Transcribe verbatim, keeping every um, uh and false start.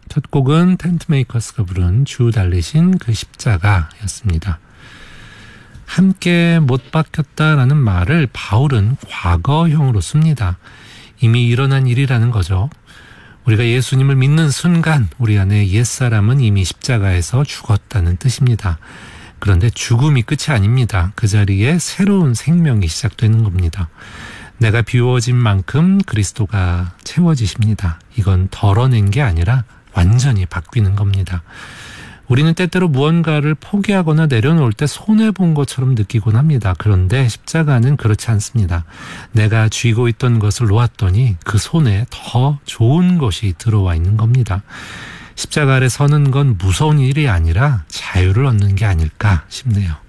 첫 곡은 텐트메이커스가 부른 주 달리신 그 십자가였습니다. 함께 못 박혔다라는 말을 바울은 과거형으로 씁니다. 이미 일어난 일이라는 거죠. 우리가 예수님을 믿는 순간 우리 안에 옛사람은 이미 십자가에서 죽었다는 뜻입니다. 그런데 죽음이 끝이 아닙니다. 그 자리에 새로운 생명이 시작되는 겁니다. 내가 비워진 만큼 그리스도가 채워지십니다. 이건 덜어낸 게 아니라 완전히 바뀌는 겁니다. 우리는 때때로 무언가를 포기하거나 내려놓을 때 손해본 것처럼 느끼곤 합니다. 그런데 십자가는 그렇지 않습니다. 내가 쥐고 있던 것을 놓았더니 그 손에 더 좋은 것이 들어와 있는 겁니다. 십자가 아래 서는 건 무서운 일이 아니라 자유를 얻는 게 아닐까 싶네요.